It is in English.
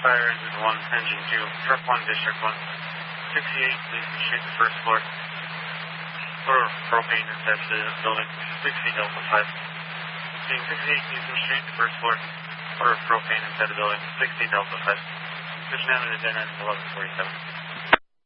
Fire engine 1, engine 2, truck 1, district 1. 68, please shoot the first floor. Order of propane inside the building. 60 Delta 5. Being 68, please shoot the first floor. Order of propane inside the building. 60 Delta 5. Switch down to the dead end 1147.